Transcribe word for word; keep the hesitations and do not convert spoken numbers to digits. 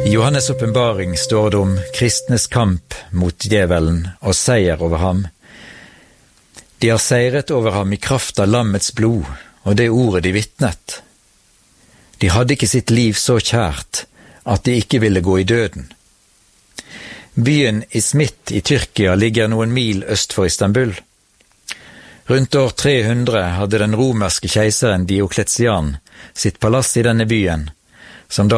I Johannes åpenbaring står det om kristnes kamp mot djevelen og seier over ham. De har seiret over ham i kraft av lammets blod, og det ordet de vittnet. De hadde ikke sitt liv så kjært at de ikke ville gå i døden. Byen Izmit i Tyrkia ligger noen mil øst for Istanbul. Rundt år tre hundre hadde den romerske keiseren Diokletian sitt palass i denne byen, som da